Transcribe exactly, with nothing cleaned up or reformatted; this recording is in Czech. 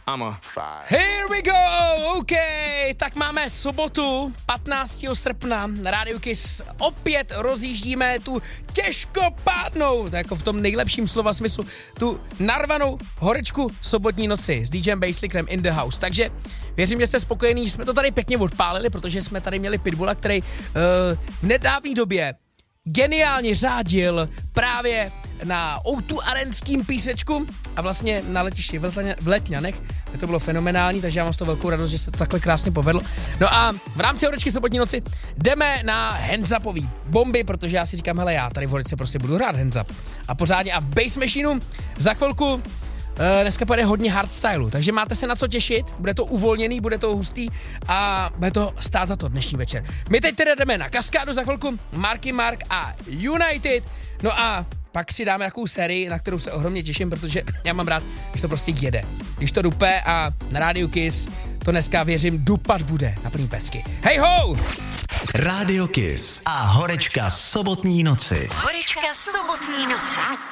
Here we go, OK, tak máme sobotu patnáctého srpna na Rádiu Kiss. Opět rozjíždíme tu těžkopádnou, jako v tom nejlepším slova smyslu, tu narvanou horečku sobotní noci s DJem Basslickerem in the house. Takže věřím, že jste spokojení, jsme to tady pěkně odpálili, protože jsme tady měli Pitbulla, který uh, v nedávné době geniálně řádil právě na ó dva arenským písečku a vlastně na letišti v Letňanech. To bylo fenomenální, takže já mám z toho velkou radost, že se to takhle krásně povedlo. No a v rámci horečky sobotní noci jdeme na hands-upový bomby, protože já si říkám, hele, já tady v horečce prostě budu hrát hands-up. A pořádně a v Bass Machineu za chvilku Uh, dneska pojede hodně hardstylu, takže máte se na co těšit, bude to uvolněný, bude to hustý a bude to stát za to dnešní večer. My teď teda jdeme na Kaskádu za chvilku, Marky Mark a United, no a pak si dáme takovou sérii, na kterou se ohromně těším, protože já mám rád, když to prostě jede. Když to dupe a na Rádiu Kiss to dneska, věřím, dupat bude na plný pecky. Hej ho! Rádio Kiss a horečka sobotní noci. Horečka sobotní noci.